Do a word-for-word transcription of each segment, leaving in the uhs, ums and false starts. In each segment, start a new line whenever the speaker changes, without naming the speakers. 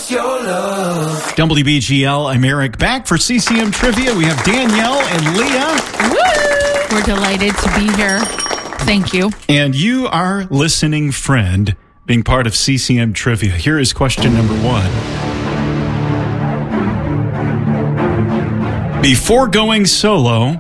us your love.
W B G L, I'm Eric. Back for C C M Trivia. We have Danielle and Leah.
Woo! We're delighted to be here. Thank you.
And you, our listening friend, being part of C C M Trivia. Here is question number one. Before going solo,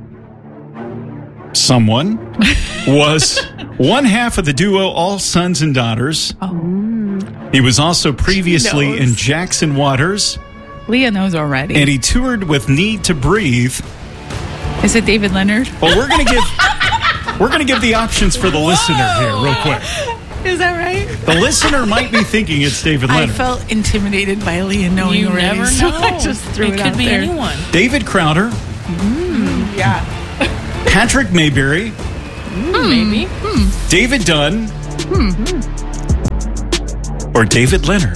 someone was one half of the duo All Sons and Daughters.
Oh.
He was also previously in Jackson Waters.
Leah knows already.
And he toured with Need to Breathe.
Is it David Leonard?
Well, we're going to give we're going to give the options for the listener here real quick.
Is that right?
The listener might be thinking it's David Leonard.
I felt intimidated by Leah knowing
You
already.
never know.
So I just threw it,
it
out
could be
there.
anyone.
David Crowder.
Mm, yeah.
Patrick Mayberry.
Mm, maybe.
Mm.
David Dunn. Mm. Or David Leonard.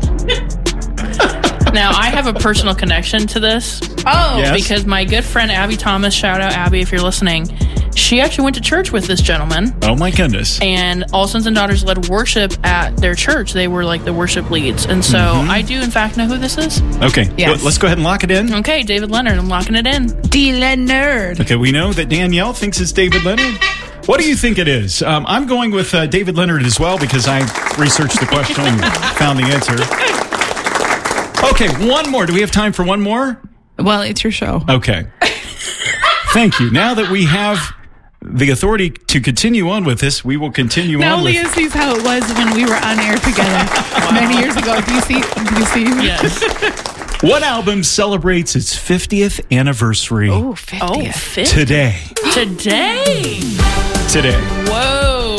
Now, I have a personal connection to this.
Oh.
Yes.
Because my good friend Abby Thomas, shout out Abby if you're listening, she actually went to church with this gentleman.
Oh my goodness.
And All Sons and Daughters led worship at their church. They were like the worship leads. And so
Mm-hmm.
I do, in fact, know who this is.
Okay,
Yes.
go- let's go ahead and lock it in.
Okay, David Leonard. I'm locking it in.
D. Leonard.
Okay, we know that Danielle thinks it's David Leonard. What do you think it is? Um, I'm going with uh, David Leonard as well because I researched the question and found the answer. Okay, one more. Do we have time for one more?
Well, it's your show.
Okay. Thank you. Now that we have the authority to continue on with this, we will continue
Now
on
Leah
with...
sees how it was when we were on air together many years ago. Do you see? Do you see?
Yes.
What album celebrates its fiftieth anniversary
Oh,
Oh,
fiftieth.
fifty.
today?
Today.
Today.
Whoa.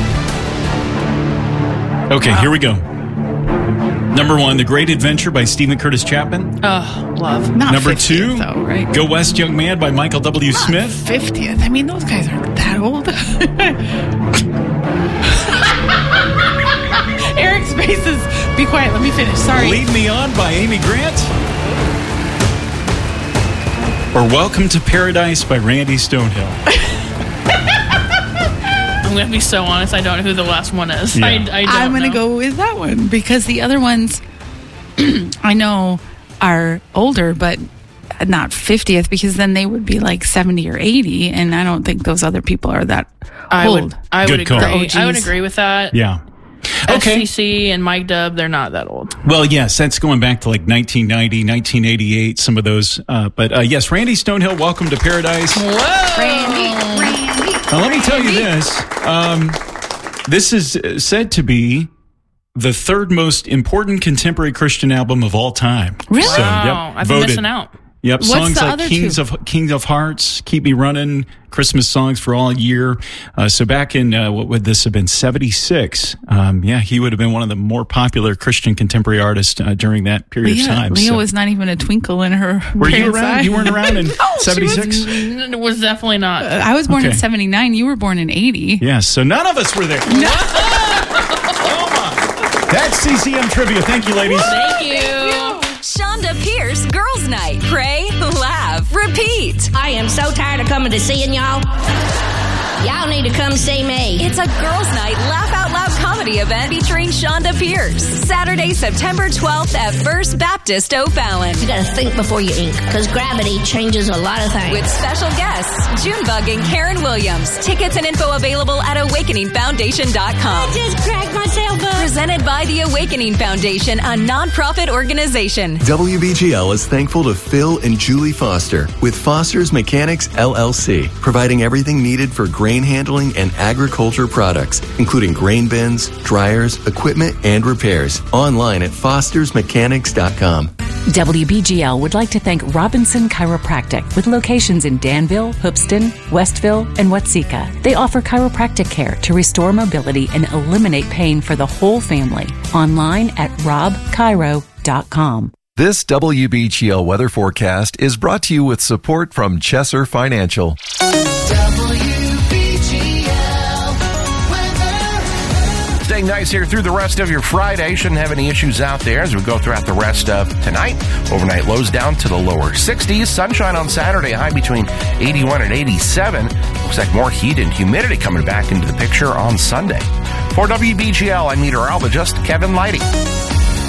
Okay, here we go. Number one, The Great Adventure by Stephen Curtis Chapman.
Oh, love.
Not
Number
fiftieth,
two,
though, right?
Go West Young Man by Michael W. Smith.
fiftieth. I mean, those guys aren't that old. Eric's face is, be quiet, let me finish. Sorry.
Lead Me On by Amy Grant. Or Welcome to Paradise by Randy Stonehill.
I'm going to be so honest. I don't know who the last one is.
Yeah.
I, I don't
I'm going to
know.
go with that one because the other ones I know are older, but not fiftieth because then they would be like seventy or eighty. And I don't think those other people are that
I
old.
would, I
Good
would
call.
agree.
The
I would
O Gs.
agree with that.
Yeah.
S
Okay.
C C and Mike Dub, they're not that old.
Well, yes, that's going back to like nineteen ninety, nineteen eighty-eight, some of those. Uh, but uh, yes, Randy Stonehill, Welcome to Paradise.
Whoa.
Randy, Randy.
Now, let me tell you this. Um, this is uh, said to be the third most important contemporary Christian album of all time.
Really?
So,
Wow.
yep,
I've been
voted.
missing out.
Yep,
What's
songs
the
like
other
Kings
two?
of Kings of Hearts, Keep Me Running, Christmas songs for all year. Uh, so back in uh, what would this have been, seventy-six? Um, yeah, he would have been one of the more popular Christian contemporary artists uh, during that period
Leah,
of time.
Leah
So-
was not even a twinkle in her
Were you
parents'
around?
eye.
You weren't around in
No, she was-
seventy-six?
It was definitely not.
Uh, I was born
Okay.
in seventy-nine. You were born in eighty.
Yes, so none of us were there. Oh my! That's C C M Trivia. Thank you, ladies.
Thank you.
Shonda Pierce Girls Night. Pray, laugh, repeat.
I am so tired of coming to seeing y'all. Y'all need to come see me.
It's a Girls Night Laugh Out Loud comedy event featuring Shonda Pierce. Saturday, September twelfth at First Baptist O'Fallon.
You gotta think before you ink, because gravity changes a lot of things.
With special guests, Junebug and Karen Williams. Tickets and info available at awakening foundation dot com.
I just cracked myself up.
Presented by the Awakening Foundation, a nonprofit organization.
W B G L is thankful to Phil and Julie Foster with Foster's Mechanics L L C, providing everything needed for grain handling and agriculture products, including grain bins, dryers, equipment, and repairs. Online at fosters mechanics dot com.
W B G L would like to thank Robinson Chiropractic with locations in Danville, Hoopston, Westville, and Watseka. They offer chiropractic care to restore mobility and eliminate pain for the whole family. Online at rob chiro dot com.
This W B G L weather forecast is brought to you with support from Chesser Financial.
Staying nice here through the rest of your Friday. Shouldn't have any issues out there as we go throughout the rest of tonight. Overnight lows down to the lower sixties. Sunshine on Saturday, high between eighty-one and eighty-seven. Looks like more heat and humidity coming back into the picture on Sunday. For W B G L, I'm meteorologist Kevin Leidy.